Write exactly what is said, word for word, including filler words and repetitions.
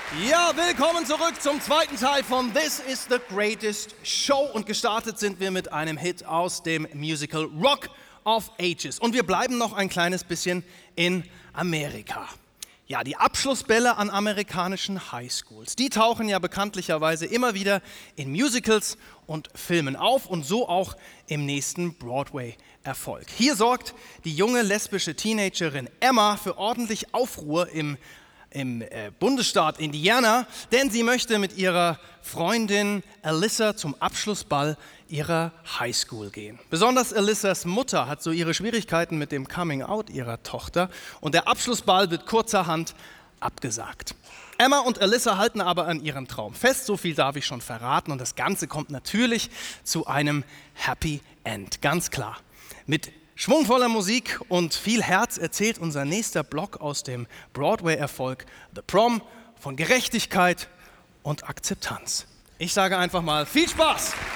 Ja, willkommen zurück zum zweiten Teil von This is the Greatest Show. Und gestartet sind wir mit einem Hit aus dem Musical Rock of Ages. Und wir bleiben noch ein kleines bisschen in Amerika. Ja, die Abschlussbälle an amerikanischen Highschools, die tauchen ja bekanntlicherweise immer wieder in Musicals und Filmen auf und so auch im nächsten Broadway-Erfolg. Hier sorgt die junge lesbische Teenagerin Emma für ordentlich Aufruhr im im äh, Bundesstaat Indiana, denn sie möchte mit ihrer Freundin Alyssa zum Abschlussball ihrer Highschool gehen. Besonders Alyssas Mutter hat so ihre Schwierigkeiten mit dem Coming-out ihrer Tochter und der Abschlussball wird kurzerhand abgesagt. Emma und Alyssa halten aber an ihrem Traum fest, so viel darf ich schon verraten, und das Ganze kommt natürlich zu einem Happy End, ganz klar. Mit schwungvoller Musik und viel Herz erzählt unser nächster Block aus dem Broadway-Erfolg The Prom von Gerechtigkeit und Akzeptanz. Ich sage einfach mal viel Spaß!